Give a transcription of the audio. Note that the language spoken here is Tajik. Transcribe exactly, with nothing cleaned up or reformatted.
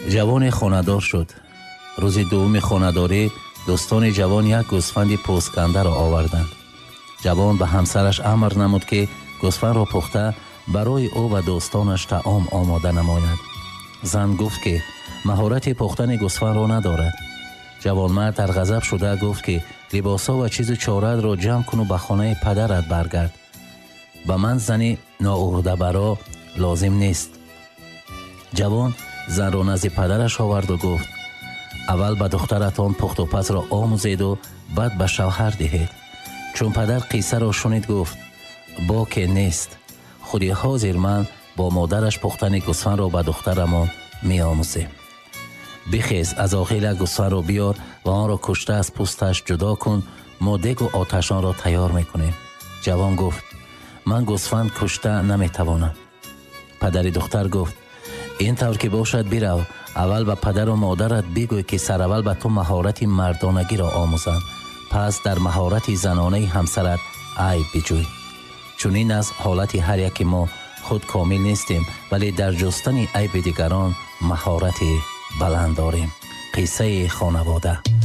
ҷавоне хонадор шуд. рӯзи дуввуми хонадорӣ дӯстони ҷавон як гӯсфанди пӯсткандаро оварданд. ҷавон ба ҳамсараш амр намуд ки гӯсфандро пухта барои ӯ ва дӯстонаш таом омода намояд. зан гуфт ки маҳорати пухтани гӯсфандро надорад. ҷавонмард дар ғазаб шуда гуфт ки либосҳо ва чизу чорадро ҷамъ куну ба хонаи падарат баргард. ба ман зани ноӯҳдабаро лозим нест. ҷавон занро назди падараш оварду гуфт: аввал ба духтаратон пухтупазро омӯзеду баъд ба шавҳар диҳед. чун падар қиссаро шунид, гуфт: боке нест. худи ҳозир ман бо модараш пухтани гӯсфандро ба духтарамон меомӯзем. бихез аз охила гӯсфандро биёр ва онро кушта аз пӯсташ ҷудо кун, мо дегу оташонро тайёр мекунем. ҷавон гуфт: ман гӯсфанд кушта наметавонам. падари духтар гуфт: ин тавр ки бошад, бирав, аввал ба падару модарат бигӯй ки сараввал ба ту маҳорати мардонагиро омӯзанд, пас дар маҳорати занонаи ҳамсарат айб биҷӯй. чунин аст ҳолати ҳар яки мо. худ комил нестем, вале дар ҷустани айби дигарон маҳорати баланд дорем. қиссаи хонавода.